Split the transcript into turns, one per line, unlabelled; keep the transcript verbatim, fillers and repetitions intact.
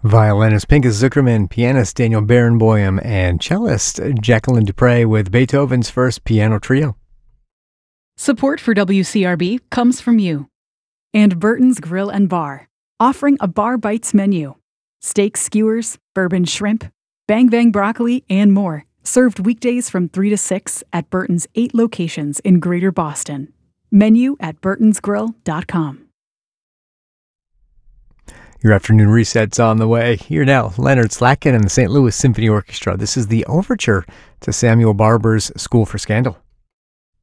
Violinist Pinchas Zukerman, pianist Daniel Barenboim, and cellist Jacqueline Dupre with Beethoven's First Piano Trio.
Support for W C R B comes from you. And Burton's Grill and Bar, offering a Bar Bites menu. Steak skewers, bourbon shrimp, bang bang broccoli, and more. Served weekdays from three to six at Burton's eight locations in Greater Boston. Menu at burtons grill dot com.
Your afternoon reset's on the way. Here now, Leonard Slatkin and the Saint Louis Symphony Orchestra. This is the overture to Samuel Barber's School for Scandal.